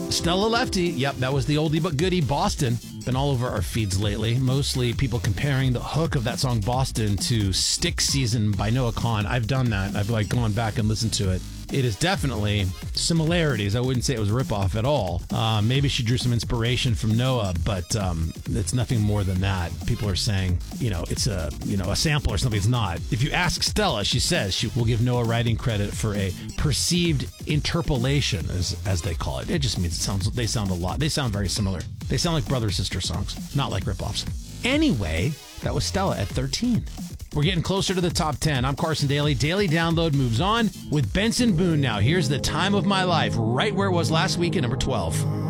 Stella Lefty. Yep, that was the oldie but goodie, Boston. Been all over our feeds lately. Mostly people comparing the hook of that song Boston to Stick Season by Noah Kahan. I've done that. I've gone back and listened to it. It is definitely similarities. I wouldn't say it was a ripoff at all. Maybe she drew some inspiration from Noah, but it's nothing more than that. People are saying, it's a sample or something. It's not. If you ask Stella, she says she will give Noah writing credit for a perceived interpolation, as they call it. It just means they sound a lot. They sound very similar. They sound like brother-sister songs, not like ripoffs. Anyway, that was Stella at 13. We're getting closer to the top 10. I'm Carson Daly. Daily Download moves on with Benson Boone now. Here's The Time of My Life, right where it was last week at number 12.